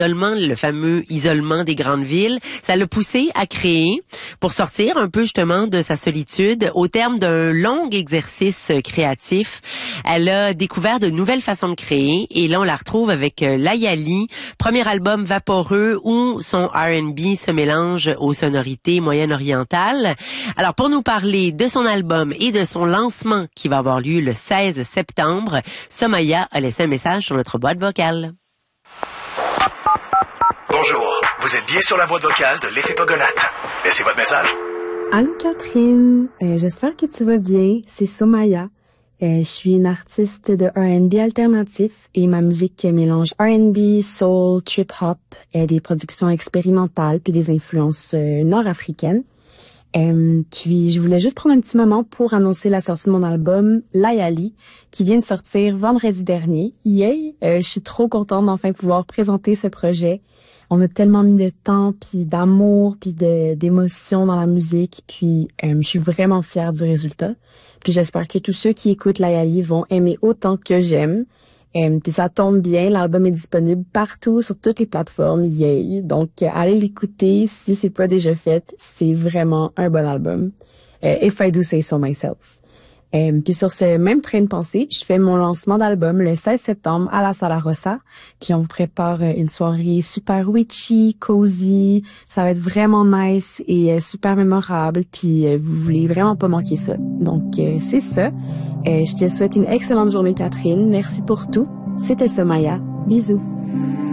le fameux isolement des grandes villes, ça l'a poussé à créer, pour sortir un peu justement de sa solitude, au terme d'un long exercice créatif, elle a découvert de nouvelles façons de créer, et là on la retrouve avec Layali, premier album vaporeux où son R&B se mélange aux sonorités moyen-orientales. Alors pour nous parler de son album et de son lancement qui va avoir lieu le 16 septembre, Somaya a laissé un message sur notre boîte vocale. Bonjour, vous êtes bien sur la boîte vocale de l'Effet Pogolate. Laissez votre message. Allô Catherine, j'espère que tu vas bien, c'est Somaya. Je suis une artiste de R&B alternatif et ma musique mélange R&B, soul, trip-hop, des productions expérimentales puis des influences nord-africaines. Puis je voulais juste prendre un petit moment pour annoncer la sortie de mon album Layali qui vient de sortir vendredi dernier. Yay! Je suis trop contente d'enfin pouvoir présenter ce projet. On a tellement mis de temps puis d'amour puis d'émotion dans la musique, puis je suis vraiment fière du résultat. Puis j'espère que tous ceux qui écoutent Layali vont aimer autant que j'aime. Puis ça tombe bien, l'album est disponible partout sur toutes les plateformes, yay. Donc allez l'écouter si c'est pas déjà fait, c'est vraiment un bon album. If I do say so myself. Puis sur ce même train de pensée, je fais mon lancement d'album le 16 septembre à la Sala Rossa. Puis on vous prépare une soirée super witchy, cozy. Ça va être vraiment nice et super mémorable. Puis vous voulez vraiment pas manquer ça. Donc c'est ça. Je te souhaite une excellente journée Catherine. Merci pour tout. C'était Somaya. Bisous.